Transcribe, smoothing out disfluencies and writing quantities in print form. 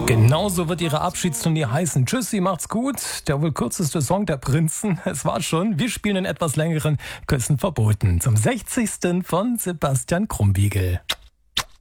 Genauso wird ihre Abschiedsturnier heißen. Tschüssi, macht's gut. Der wohl kürzeste Song der Prinzen. Es war schon. Wir spielen einen etwas längeren Küssen verboten. Zum 60. von Sebastian Krumbiegel.